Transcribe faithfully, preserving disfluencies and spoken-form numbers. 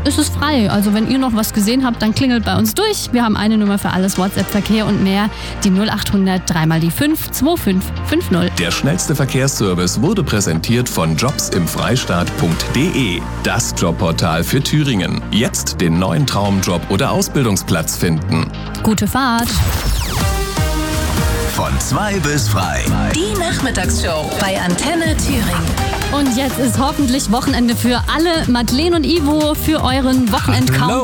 ist es frei. Also wenn ihr noch was gesehen habt, dann klingelt bei uns durch. Wir haben eine Nummer für alles WhatsApp-Verkehr und mehr. Die null acht hundert drei mal die fünf zwei fünf fünf null. Der schnellste Verkehrsservice wurde präsentiert von jobs im freistaat punkt de. Das Jobportal für Thüringen. Jetzt den neuen Traumjob oder Ausbildungsplatz finden. Gute Fahrt. Von zwei bis frei. Die Nachmittagsshow bei Antenne Thüringen. Und jetzt ist hoffentlich Wochenende für alle. Madeleine und Ivo für euren Wochenendcountdown.